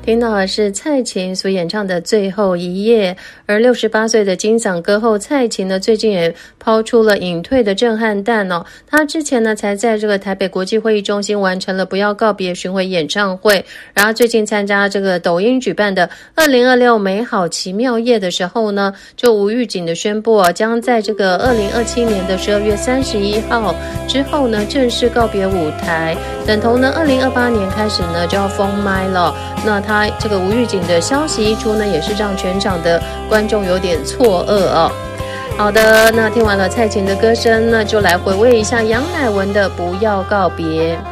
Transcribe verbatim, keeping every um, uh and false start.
听到的是蔡琴所演唱的《最后一夜》，而六十八岁的金嗓歌后蔡琴呢，最近也抛出了隐退的震撼弹哦。她之前呢，才在这个台北国际会议中心完成了《不要告别》巡回演唱会，然后最近参加这个抖音举办的二零二六美好奇妙夜的时候呢，就无预警的宣布啊，将在这个二零二七年的十二月三十一号之后呢，正式告别舞台，等同呢二零二八年开始呢就要封麦了。那他这个无预警的消息一出呢，也是让全场的观众有点错愕哦。好的，那听完了蔡琴的歌声，那就来回味一下杨乃文的《不要告别》。